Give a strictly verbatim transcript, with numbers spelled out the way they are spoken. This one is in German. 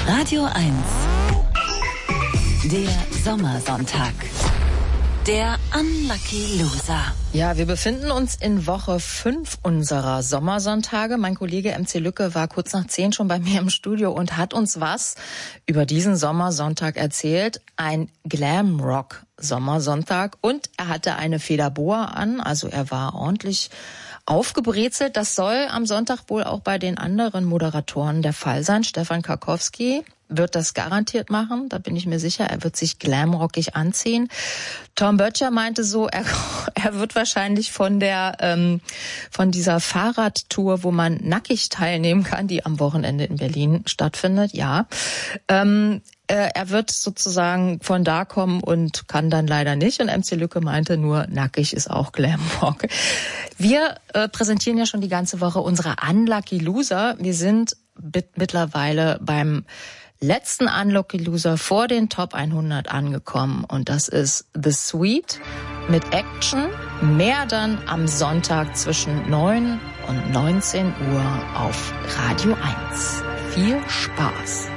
Radio eins. Der Sommersonntag. Der Unlucky Loser. Ja, wir befinden uns in Woche fünf unserer Sommersonntage. Mein Kollege M C Lücke war kurz nach zehn schon bei mir im Studio und hat uns was über diesen Sommersonntag erzählt. Ein Glamrock-Sommersonntag. Und er hatte eine Federboa an, also er war ordentlich aufgebrezelt. Das soll am Sonntag wohl auch bei den anderen Moderatoren der Fall sein. Stefan Karkowski wird das garantiert machen, da bin ich mir sicher. Er wird sich glamrockig anziehen. Tom Böttcher meinte so, er, er wird wahrscheinlich von der ähm, von dieser Fahrradtour, wo man nackig teilnehmen kann, die am Wochenende in Berlin stattfindet, ja. Ähm, äh, er wird sozusagen von da kommen und kann dann leider nicht. Und M C Lücke meinte nur, nackig ist auch Glamrock. Wir äh, präsentieren ja schon die ganze Woche unsere Unlucky Loser. Wir sind mit, mittlerweile beim letzten Unlucky Loser vor den Top hundert angekommen. Und das ist The Sweet mit Action. Mehr dann am Sonntag zwischen neun und neunzehn Uhr auf Radio eins. Viel Spaß!